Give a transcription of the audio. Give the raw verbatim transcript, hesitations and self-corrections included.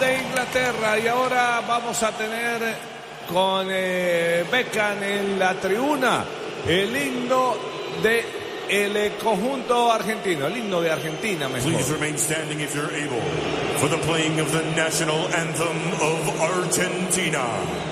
de Inglaterra. Y ahora vamos a tener con eh, Beckham en la tribuna el himno de el conjunto argentino, el himno de Argentina mejor. Please remain standing if you're able for the playing of the national anthem of Argentina.